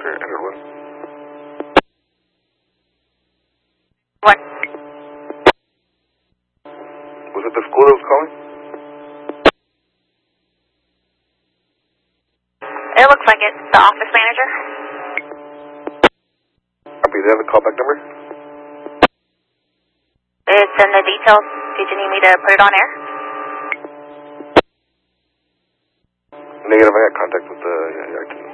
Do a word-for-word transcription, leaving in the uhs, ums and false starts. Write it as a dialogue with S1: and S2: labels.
S1: for Edward one.
S2: What?
S1: Was it the school that was calling?
S2: It looks like it's the office manager.
S1: Copy, do you have a callback number?
S2: It's in the details. Did you need me to put it on air?
S1: Negative, I got contact with the, yeah, yeah, I can